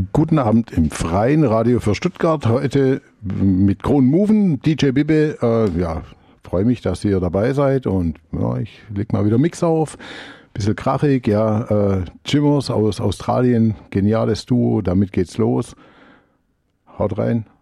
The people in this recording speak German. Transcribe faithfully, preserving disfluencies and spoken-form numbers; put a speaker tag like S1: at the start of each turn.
S1: Guten Abend im freien Radio für Stuttgart. Heute mit Kron Moven, D J Bibbe. Äh, ja, freue mich, dass ihr dabei seid und ja, ich leg mal wieder Mix auf. Bisschen krachig, ja. Äh, Jimmers aus Australien, geniales Duo, damit geht's los. Haut rein.